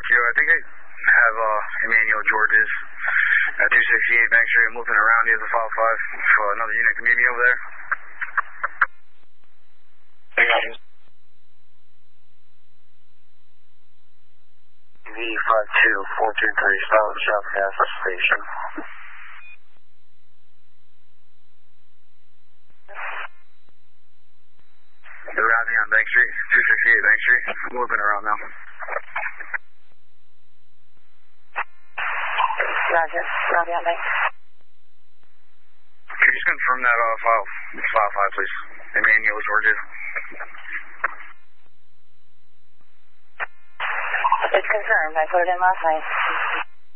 Kilo. I think I have Emmanuel George's at 268 Bank Street. I'm looping around. He has a file 5. If another unit can meet me over there. V52423 South South Gas Station. They're arriving on Bank Street, 268 Bank Street. I'm looping around now. Roger. Roger on Bank. Could you just confirm that file 5, please? Emmanuel George's. It's confirmed. I put it in last night.